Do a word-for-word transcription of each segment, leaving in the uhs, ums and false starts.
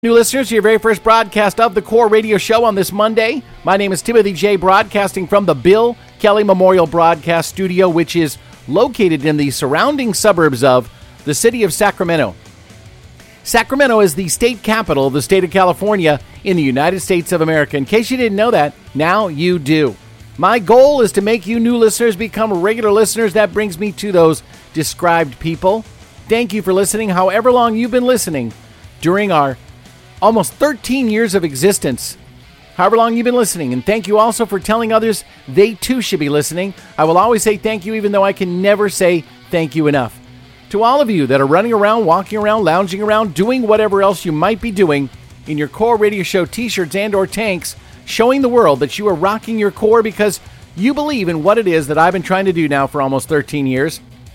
New listeners to your very first broadcast of the Core Radio Show on this Monday. My name is Timothy J. broadcasting from the Bill Kelly Memorial Broadcast Studio, which is located in the surrounding suburbs of the city of Sacramento. Sacramento is the state capital of the state of California in the United States of America. In case you didn't know that, now you do. My goal is to make you new listeners become regular listeners. That brings me to those described people. Thank you for listening, however long you've been listening during our almost thirteen years of existence, however long you've been listening. And thank you also for telling others they too should be listening. I will always say thank you, even though I can never say thank you enough. To all of you that are running around, walking around, lounging around, doing whatever else you might be doing in your Core Radio Show t-shirts and or tanks, showing the world that you are rocking your core because you believe in what it is that I've been trying to do now for almost thirteen years.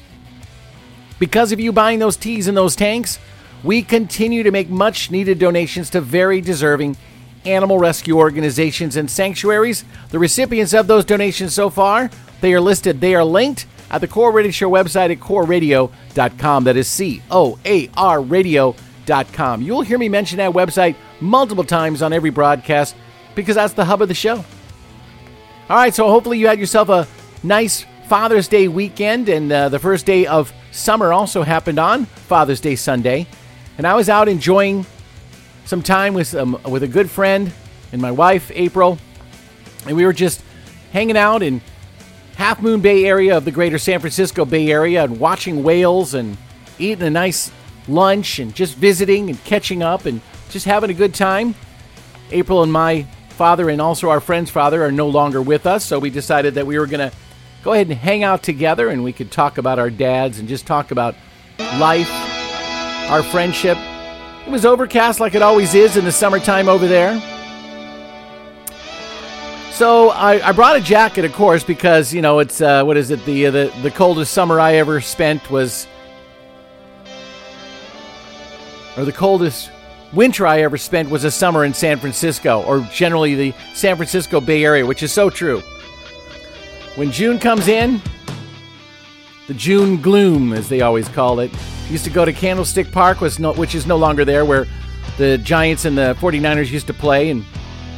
Because of you buying those tees and those tanks, we continue to make much-needed donations to very deserving animal rescue organizations and sanctuaries. The recipients of those donations so far, they are listed, they are linked at the Core Radio Show website at core radio dot com. That is C O A R radio dot com. You'll hear me mention that website multiple times on every broadcast because that's the hub of the show. All right, so hopefully you had yourself a nice Father's Day weekend, and uh, the first day of summer also happened on Father's Day Sunday. And I was out enjoying some time with um, with a good friend and my wife, April. And we were just hanging out in Half Moon Bay area of the greater San Francisco Bay Area and watching whales and eating a nice lunch and just visiting and catching up and just having a good time. April and my father and also our friend's father are no longer with us, so we decided that we were going to go ahead and hang out together and we could talk about our dads and just talk about life, our friendship. It was overcast like it always is in the summertime over there. So I, I brought a jacket, of course, because, you know, it's, uh, what is it, the, uh, the the coldest summer I ever spent was, or the coldest winter I ever spent was a summer in San Francisco, or generally the San Francisco Bay Area, which is so true. When June comes in, the June gloom, as they always call it. Used to go to Candlestick Park, was no, which is no longer there, where the Giants and the forty-niners used to play, and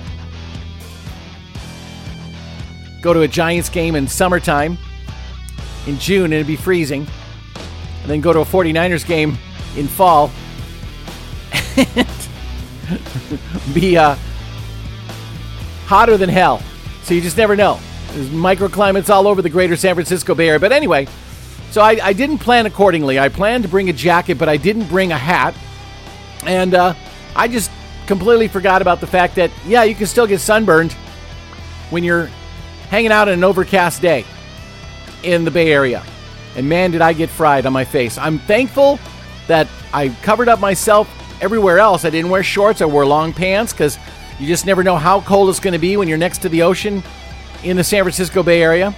go to a Giants game in summertime in June, and it'd be freezing, and then go to a forty-niners game in fall and be uh, hotter than hell. So you just never know. There's microclimates all over the greater San Francisco Bay Area. But anyway, so I, I didn't plan accordingly. I planned to bring a jacket, but I didn't bring a hat. And uh, I just completely forgot about the fact that, yeah, you can still get sunburned when you're hanging out on an overcast day in the Bay Area. And man, did I get fried on my face. I'm thankful that I covered up myself everywhere else. I didn't wear shorts. I wore long pants because you just never know how cold it's going to be when you're next to the ocean in the San Francisco Bay Area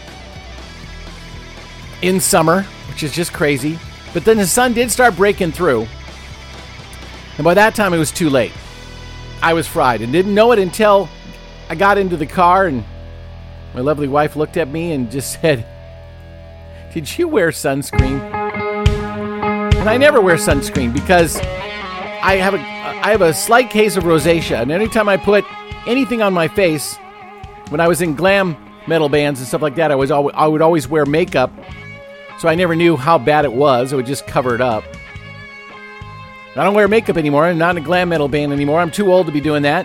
in summer, which is just crazy. But then the sun did start breaking through, and by that time it was too late. I was fried and didn't know it until I got into the car, and my lovely wife looked at me and just said, "Did you wear sunscreen?" And I never wear sunscreen because I have a I have a slight case of rosacea, and anytime I put anything on my face, when I was in glam metal bands and stuff like that, I was always, I would always wear makeup. So I never knew how bad it was. I would just cover it up. I don't wear makeup anymore. I'm not in a glam metal band anymore. I'm too old to be doing that.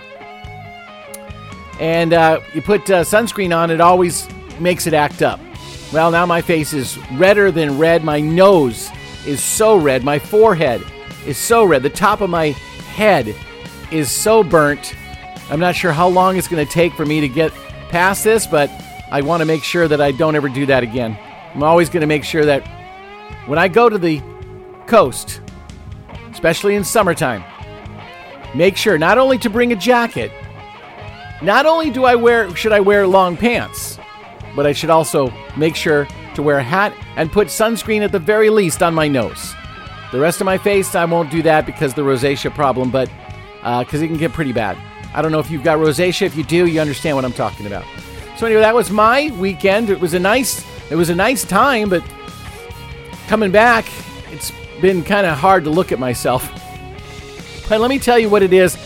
And uh, you put uh, sunscreen on, it always makes it act up. Well, now my face is redder than red. My nose is so red. My forehead is so red. The top of my head is so burnt. I'm not sure how long it's going to take for me to get past this, but I want to make sure that I don't ever do that again. I'm always going to make sure that when I go to the coast, especially in summertime, make sure not only to bring a jacket, not only do I wear should I wear long pants, but I should also make sure to wear a hat and put sunscreen at the very least on my nose. The rest of my face, I won't do that because of the rosacea problem, but because uh, it can get pretty bad. I don't know if you've got rosacea. If you do, you understand what I'm talking about. So anyway, that was my weekend. It was a nice, it was a nice time, but coming back, it's been kind of hard to look at myself. But let me tell you what it is